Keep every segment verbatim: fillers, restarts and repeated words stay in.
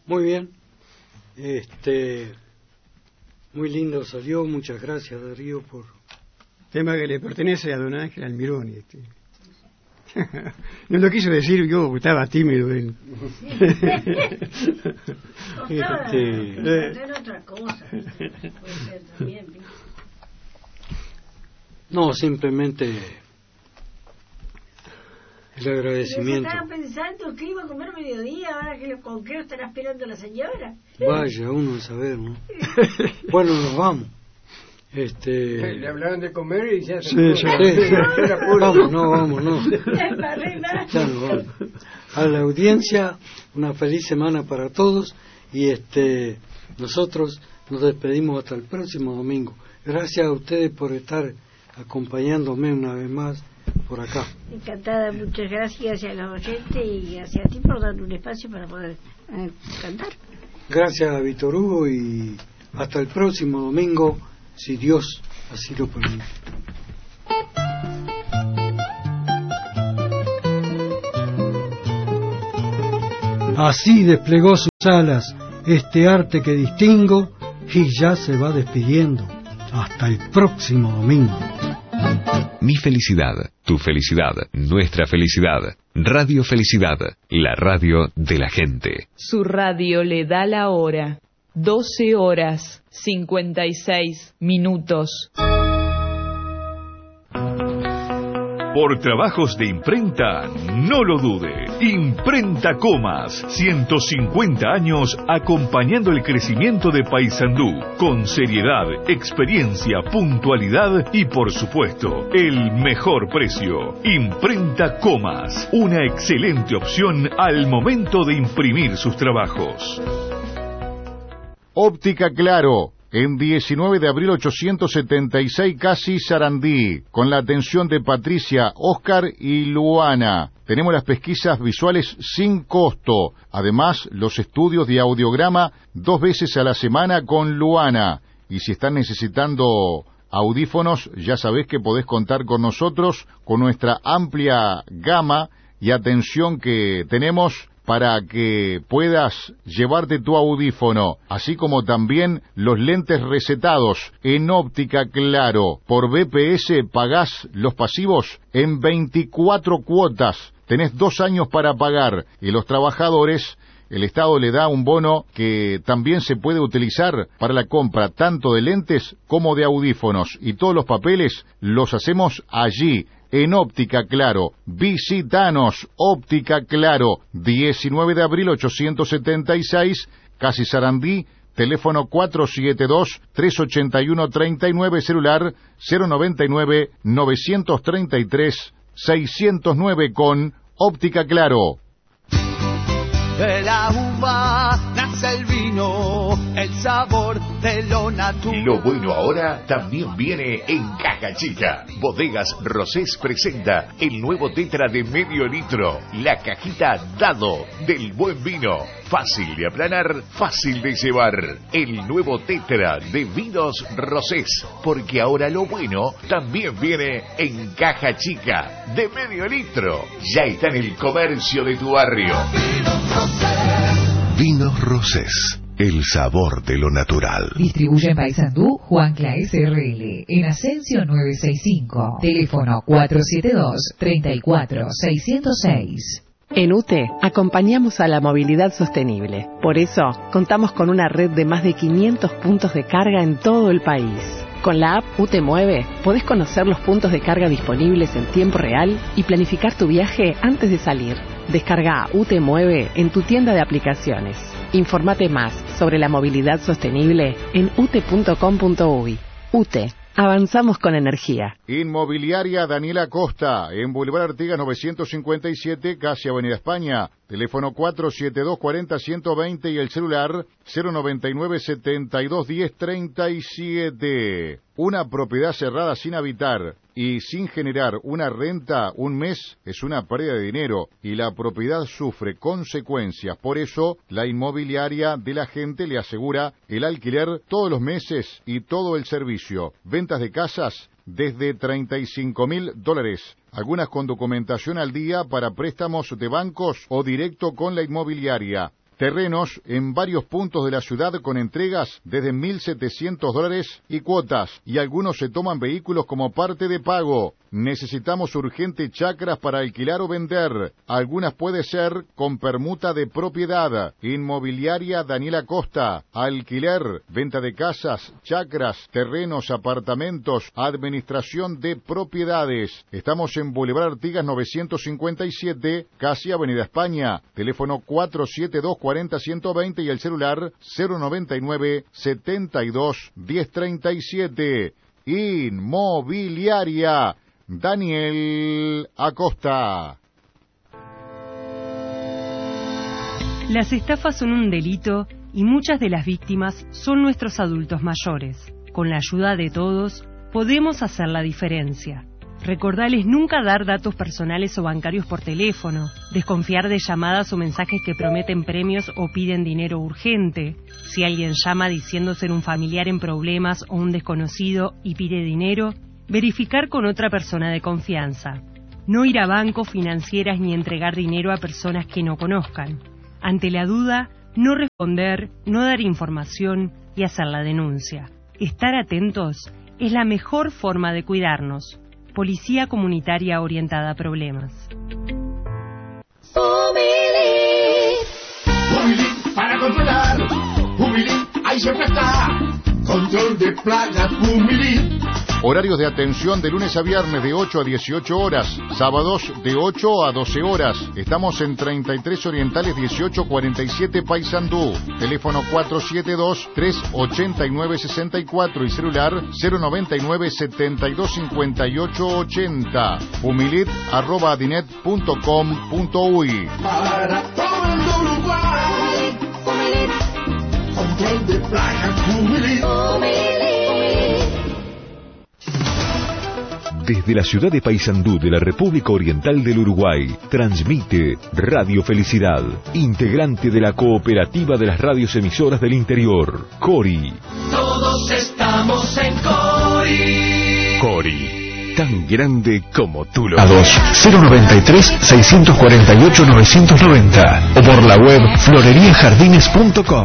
Muy bien. Este, muy lindo salió. Muchas gracias, Darío, por... Tema que le pertenece a don Ángel Almirón. Este. No lo quiso decir yo, porque estaba tímido él. este... hacer otra cosa. Puede ser también. No, simplemente el agradecimiento. Yo estaba pensando que iba a comer mediodía, ahora que con qué lo estará esperando la señora. Vaya, uno a saber, ¿no? Bueno, nos vamos. Este... Le hablaron de comer y ya se... Sí, sí, sí. Vamos, no, vamos, no. Ya nos vamos. A la audiencia, una feliz semana para todos y este nosotros nos despedimos hasta el próximo domingo. Gracias a ustedes por estar acompañándome una vez más por acá. Encantada, muchas gracias a los oyentes y gracias a ti por darme un espacio para poder eh, cantar. Gracias a Víctor Hugo y hasta el próximo domingo, si Dios así lo permite. Así desplegó sus alas este arte que distingo y ya se va despidiendo. Hasta el próximo domingo. Mi felicidad, tu felicidad, nuestra felicidad. Radio Felicidad, la radio de la gente. Su radio le da la hora. doce horas, cincuenta y seis minutos. Por trabajos de imprenta, no lo dude. Imprenta Comas, ciento cincuenta años acompañando el crecimiento de Paysandú, con seriedad, experiencia, puntualidad y por supuesto, el mejor precio. Imprenta Comas, una excelente opción al momento de imprimir sus trabajos. Óptica Claro, en diecinueve de abril ochocientos setenta y seis, casi Sarandí, con la atención de Patricia, Oscar y Luana. Tenemos las pesquisas visuales sin costo, además los estudios de audiograma dos veces a la semana con Luana. Y si están necesitando audífonos, ya sabés que podés contar con nosotros, con nuestra amplia gama y atención que tenemos para que puedas llevarte tu audífono, así como también los lentes recetados en Óptica Claro. Por B P S pagás los pasivos en veinticuatro cuotas, tenés dos años para pagar, y los trabajadores, el Estado le da un bono que también se puede utilizar para la compra tanto de lentes como de audífonos, y todos los papeles los hacemos allí, en Óptica Claro. Visítanos, Óptica Claro, diecinueve de abril ochocientos setenta y seis, casi Sarandí, teléfono cuatro siete dos, tres ocho uno, tres nueve, celular cero noventa y nueve, novecientos treinta y tres, seiscientos nueve con Óptica Claro. De la uva nace el vino, el sabor de lo natural. Lo bueno ahora también viene en Caja Chica. Bodegas Rosés presenta el nuevo tetra de medio litro, la cajita Dado del buen vino. Fácil de aplanar, fácil de llevar. El nuevo tetra de vinos Rosés, porque ahora lo bueno también viene en Caja Chica de medio litro. Ya está en el comercio de tu barrio. Vinos Rosés, el sabor de lo natural. Distribuye en Paysandú Juan Claes R L, en Asensio novecientos sesenta y cinco. Teléfono cuatro siete dos, tres cuatro, seis cero seis. En U T E acompañamos a la movilidad sostenible. Por eso, contamos con una red de más de quinientos puntos de carga en todo el país. Con la app U T E Mueve, podés conocer los puntos de carga disponibles en tiempo real y planificar tu viaje antes de salir. Descarga U T E Mueve en tu tienda de aplicaciones. Infórmate más sobre la movilidad sostenible en u t e punto com punto u y. U T E, avanzamos con energía. Inmobiliaria Daniela Costa, en Boulevard Artigas novecientos cincuenta y siete, casi Avenida España. Teléfono cuatro siete dos, cuarenta, ciento veinte y el celular cero noventa y nueve, setenta y dos, diez, treinta y siete. Una propiedad cerrada sin habitar y sin generar una renta un mes es una pérdida de dinero y la propiedad sufre consecuencias. Por eso, la inmobiliaria de la gente le asegura el alquiler todos los meses y todo el servicio. Ventas de casas desde treinta y cinco mil dólares. Algunas con documentación al día para préstamos de bancos o directo con la inmobiliaria. terrenos en varios puntos de la ciudad con entregas desde mil setecientos dólares y cuotas, y algunos se toman vehículos como parte de pago. Necesitamos urgente chacras para alquilar o vender. Algunas puede ser con permuta de propiedad. Inmobiliaria Daniela Costa. Alquiler, venta de casas, chacras, terrenos, apartamentos, administración de propiedades. Estamos en Boulevard Artigas novecientos cincuenta y siete, casi Avenida España. Teléfono cuatro siete dos, cuarenta, ciento veinte y el celular cero noventa y nueve, setenta y dos, diez treinta y siete. Inmobiliaria Daniel Acosta. Las estafas son un delito y muchas de las víctimas son nuestros adultos mayores. Con la ayuda de todos, podemos hacer la diferencia. Recordales nunca dar datos personales o bancarios por teléfono, desconfiar de llamadas o mensajes que prometen premios o piden dinero urgente. Si alguien llama diciendo ser un familiar en problemas o un desconocido y pide dinero, verificar con otra persona de confianza. No ir a bancos, financieras ni entregar dinero a personas que no conozcan. Ante la duda, no responder, no dar información y hacer la denuncia. Estar atentos es la mejor forma de cuidarnos. Policía Comunitaria Orientada a Problemas. Humilí, Humilí para controlar. Humilí, ahí siempre está. Control de plagas, Humilí. Horarios de atención de lunes a viernes de ocho a dieciocho horas, sábados de ocho a doce horas. Estamos en treinta y tres Orientales dieciocho cuarenta y siete Paysandú. Teléfono cuatro siete dos, tres ocho nueve, seis cuatro y celular cero noventa y nueve, setenta y dos, cincuenta y ocho, ochenta. Humilit arroba adinet punto com punto uy. Para todo el Uruguay. Humilí, control de plagas, Humilí. Desde la ciudad de Paysandú de la República Oriental del Uruguay, transmite Radio Felicidad, integrante de la Cooperativa de las Radios Emisoras del Interior, Cori. Todos estamos en Cori. Cori, tan grande como tú lo A dos cero noventa y tres, seiscientos cuarenta y ocho, novecientos noventa o por la web florería jardines punto com.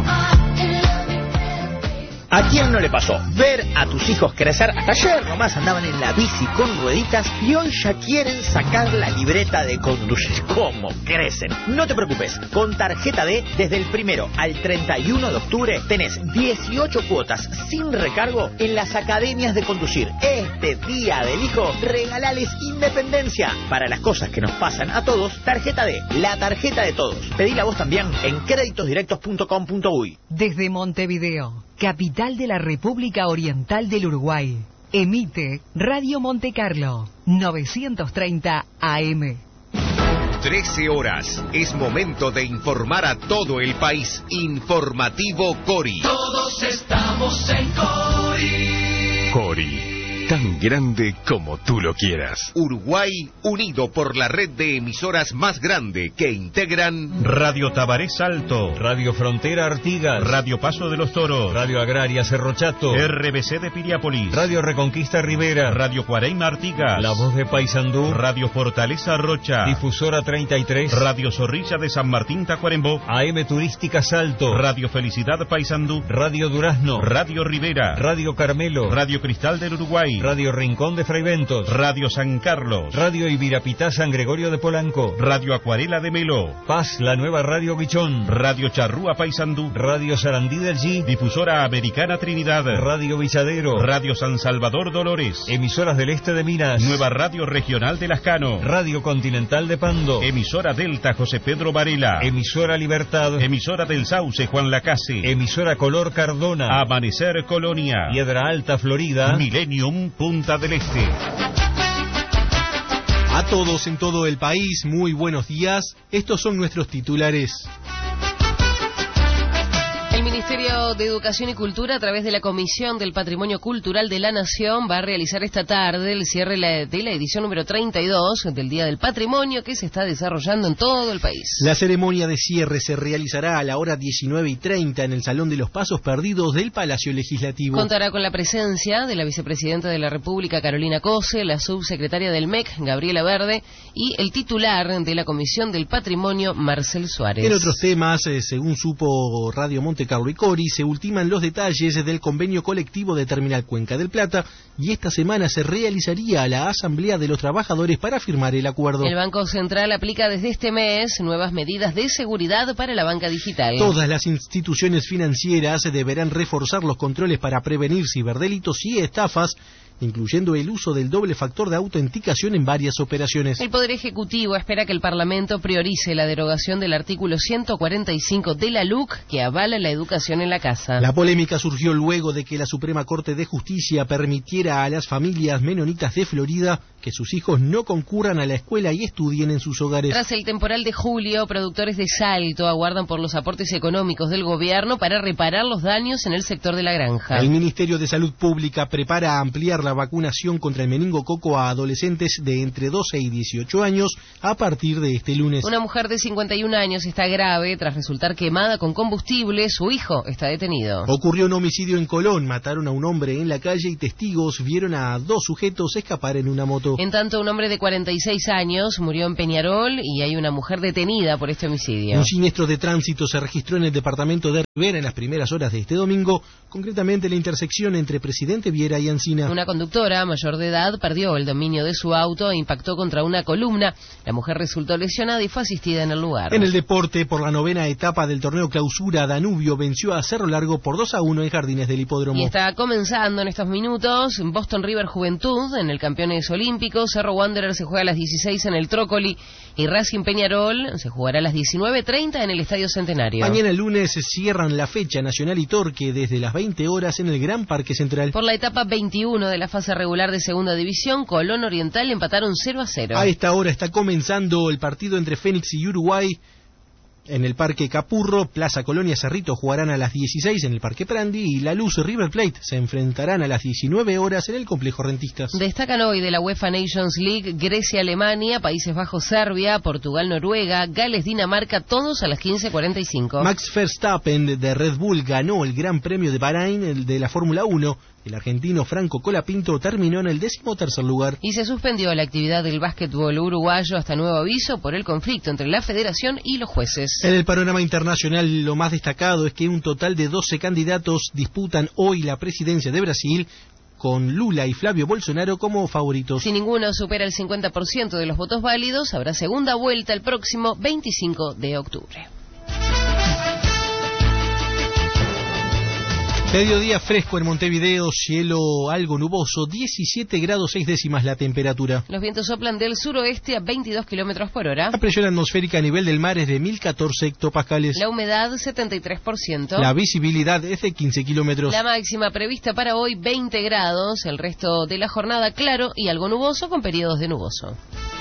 ¿A quién no le pasó ver a tus hijos crecer? Hasta ayer nomás andaban en la bici con rueditas y hoy ya quieren sacar la libreta de conducir. ¿Cómo crecen? No te preocupes, con tarjeta D, desde el primero al treinta y uno de octubre tenés dieciocho cuotas sin recargo en las academias de conducir. Este día del hijo, regalales independencia. Para las cosas que nos pasan a todos, tarjeta D, la tarjeta de todos. Pedila vos también en créditos directos punto com punto uy. Desde Montevideo, capital de la República Oriental del Uruguay, emite Radio Monte Carlo, novecientos treinta A M. trece horas. Es momento de informar a todo el país. Informativo Cori. Todos estamos en Cori. Cori, tan grande como tú lo quieras. Uruguay unido por la red de emisoras más grande que integran Radio Tabaré Salto, Radio Frontera Artigas, Radio Paso de los Toros, Radio Agraria Cerro Chato, R B C de Piriápolis, Radio Reconquista Rivera, Radio Cuareima Artigas, La Voz de Paysandú, Radio Fortaleza Rocha, Difusora treinta y tres, Radio Zorrilla de San Martín Tacuarembó, A M Turística Salto, Radio Felicidad Paysandú, Radio Durazno, Radio Rivera, Radio Carmelo, Radio Cristal del Uruguay, Radio Rincón de Fraiventos, Radio San Carlos, Radio Ibirapitá San Gregorio de Polanco, Radio Acuarela de Melo, Paz, la nueva Radio Guichón, Radio Charrúa Paysandú, Radio Sarandí del G, Difusora Americana Trinidad, Radio Villadero, Radio San Salvador Dolores, Emisoras del Este de Minas, Nueva Radio Regional de Lascano, Radio Continental de Pando, Emisora Delta José Pedro Varela, Emisora Libertad, Emisora del Sauce Juan Lacase, Emisora Color Cardona, Amanecer Colonia, Piedra Alta Florida, Millennium Punta del Este. A todos en todo el país, muy buenos días. Estos son nuestros titulares. El Ministerio de Educación y Cultura, a través de la Comisión del Patrimonio Cultural de la Nación, va a realizar esta tarde el cierre de la edición número treinta y dos del Día del Patrimonio, que se está desarrollando en todo el país. La ceremonia de cierre se realizará a la hora diecinueve y treinta en el Salón de los Pasos Perdidos del Palacio Legislativo. Contará con la presencia de la Vicepresidenta de la República, Carolina Cose, la Subsecretaria del M E C, Gabriela Verde, y el titular de la Comisión del Patrimonio, Marcel Suárez. En otros temas, eh, según supo Radio Monte Carlo y Cori, se ultiman los detalles del convenio colectivo de Terminal Cuenca del Plata y esta semana se realizaría la Asamblea de los Trabajadores para firmar el acuerdo. El Banco Central aplica desde este mes nuevas medidas de seguridad para la banca digital. Todas las instituciones financieras deberán reforzar los controles para prevenir ciberdelitos y estafas, incluyendo el uso del doble factor de autenticación en varias operaciones. El Poder Ejecutivo espera que el Parlamento priorice la derogación del artículo ciento cuarenta y cinco de la L U C que avala la educación en la casa. La polémica surgió luego de que la Suprema Corte de Justicia permitiera a las familias menonitas de Florida que sus hijos no concurran a la escuela y estudien en sus hogares. Tras el temporal de julio, productores de Salto aguardan por los aportes económicos del gobierno para reparar los daños en el sector de la granja. El Ministerio de Salud Pública prepara ampliar la vacunación contra el meningococo a adolescentes de entre doce y dieciocho años a partir de este lunes. Una mujer de cincuenta y un años está grave tras resultar quemada con combustible. Su hijo está detenido. Ocurrió un homicidio en Colón. Mataron a un hombre en la calle y testigos vieron a dos sujetos escapar en una moto. En tanto, un hombre de cuarenta y seis años murió en Peñarol y hay una mujer detenida por este homicidio. Un siniestro de tránsito se registró en el departamento de Rivera en las primeras horas de este domingo, concretamente la intersección entre Presidente Viera y Encina. Una conductora mayor de edad perdió el dominio de su auto e impactó contra una columna. La mujer resultó lesionada y fue asistida en el lugar. En el deporte, por la novena etapa del torneo Clausura, Danubio venció a Cerro Largo por dos a uno en Jardines del Hipódromo. Y está comenzando en estos minutos Boston River Juventud en el Campeones Olímpicos. Cerro Wanderer se juega a las dieciséis en el Trócoli y Racing Peñarol se jugará a las diecinueve treinta en el Estadio Centenario. Mañana el lunes se cierran la fecha Nacional y Torque desde las veinte horas en el Gran Parque Central. Por la etapa veintiuno de la fase regular de Segunda División, Colón Oriental empataron cero a cero. A esta hora está comenzando el partido entre Fénix y Uruguay. En el Parque Capurro, Plaza Colonia Cerrito jugarán a las dieciséis en el Parque Prandi y La Luz River Plate se enfrentarán a las diecinueve horas en el Complejo Rentistas. Destacan hoy de la UEFA Nations League Grecia, Alemania, Países Bajos, Serbia, Portugal, Noruega, Gales, Dinamarca, todos a las quince cuarenta y cinco. Max Verstappen de Red Bull ganó el Gran Premio de Bahrein, el de la Fórmula uno. El argentino Franco Colapinto terminó en el decimotercer lugar. Y se suspendió la actividad del básquetbol uruguayo hasta nuevo aviso por el conflicto entre la federación y los jueces. En el panorama internacional, lo más destacado es que un total de doce candidatos disputan hoy la presidencia de Brasil, con Lula y Flavio Bolsonaro como favoritos. Si ninguno supera el cincuenta por ciento de los votos válidos, habrá segunda vuelta el próximo veinticinco de octubre. Mediodía fresco en Montevideo, cielo algo nuboso, diecisiete grados seis décimas la temperatura. Los vientos soplan del suroeste a veintidós kilómetros por hora. La presión atmosférica a nivel del mar es de mil catorce hectopascales. La humedad setenta y tres por ciento. La visibilidad es de quince kilómetros. La máxima prevista para hoy veinte grados, el resto de la jornada claro y algo nuboso con periodos de nuboso.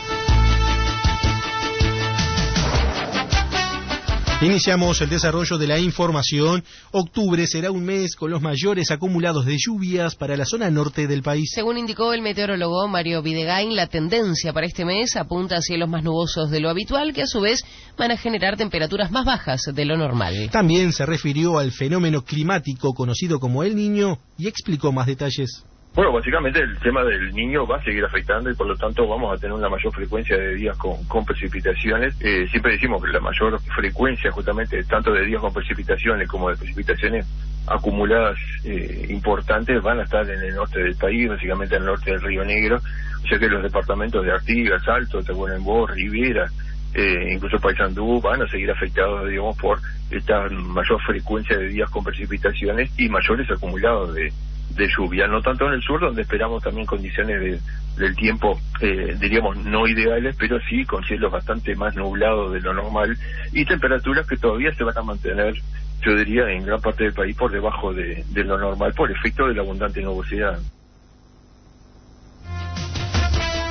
Iniciamos el desarrollo de la información. Octubre será un mes con los mayores acumulados de lluvias para la zona norte del país. Según indicó el meteorólogo Mario Videgain, la tendencia para este mes apunta a cielos más nubosos de lo habitual, que a su vez van a generar temperaturas más bajas de lo normal. También se refirió al fenómeno climático conocido como El Niño y explicó más detalles. Bueno, básicamente el tema del Niño va a seguir afectando y por lo tanto vamos a tener una mayor frecuencia de días con, con precipitaciones. Eh, siempre decimos que la mayor frecuencia justamente tanto de días con precipitaciones como de precipitaciones acumuladas eh, importantes van a estar en el norte del país, básicamente en el norte del Río Negro, o sea que los departamentos de Artigas, Salto, Tacuarembó, Rivera, eh, incluso Paysandú van a seguir afectados, digamos, por esta mayor frecuencia de días con precipitaciones y mayores acumulados de de lluvia, no tanto en el sur, donde esperamos también condiciones de, del tiempo, eh, diríamos, no ideales, pero sí con cielos bastante más nublados de lo normal y temperaturas que todavía se van a mantener, yo diría, en gran parte del país por debajo de, de lo normal por efecto de la abundante nubosidad.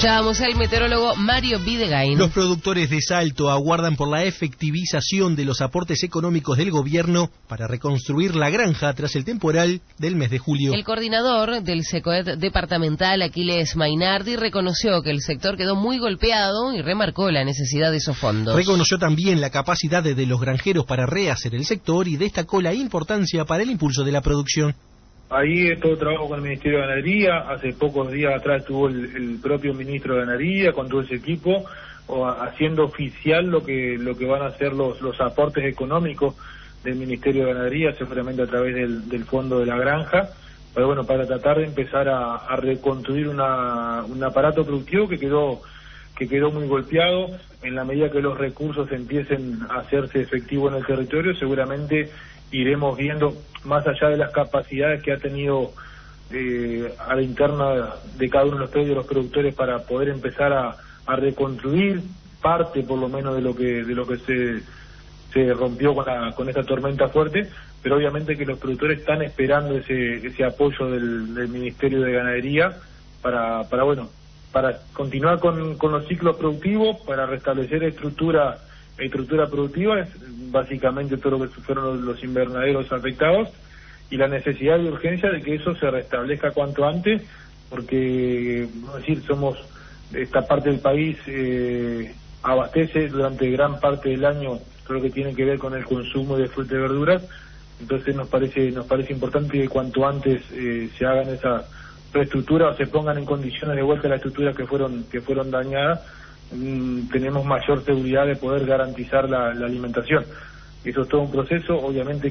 Escuchábamos al meteorólogo Mario Videgain. Los productores de Salto aguardan por la efectivización de los aportes económicos del gobierno para reconstruir la granja tras el temporal del mes de julio. El coordinador del SECOED departamental, Aquiles Mainardi, reconoció que el sector quedó muy golpeado y remarcó la necesidad de esos fondos. Reconoció también la capacidad de los granjeros para rehacer el sector y destacó la importancia para el impulso de la producción. Ahí es todo trabajo con el Ministerio de Ganadería. Hace pocos días atrás estuvo el, el propio Ministro de Ganadería con todo ese equipo o, haciendo oficial lo que lo que van a ser los, los aportes económicos del Ministerio de Ganadería, seguramente a través del, del Fondo de la Granja, pero bueno, para tratar de empezar a, a reconstruir una, un aparato productivo que quedó que quedó muy golpeado. En la medida que los recursos empiecen a hacerse efectivos en el territorio, seguramente iremos viendo, más allá de las capacidades que ha tenido eh, a la interna de cada uno de los predios de los productores para poder empezar a, a reconstruir parte por lo menos de lo que de lo que se se rompió con, la, con esta tormenta fuerte, pero obviamente que los productores están esperando ese ese apoyo del, del Ministerio de Ganadería para para bueno para continuar con, con los ciclos productivos, para restablecer estructura estructura productiva, es básicamente todo lo que fueron los, los invernaderos afectados, y la necesidad y urgencia de que eso se restablezca cuanto antes, porque, es decir, somos, esta parte del país eh, abastece durante gran parte del año todo lo que tiene que ver con el consumo de frutas y verduras, entonces nos parece nos parece importante que cuanto antes eh, se hagan esa reestructura o se pongan en condiciones de vuelta las estructuras que fueron que fueron dañadas. Mm, tenemos mayor seguridad de poder garantizar la, la alimentación. Eso es todo un proceso, obviamente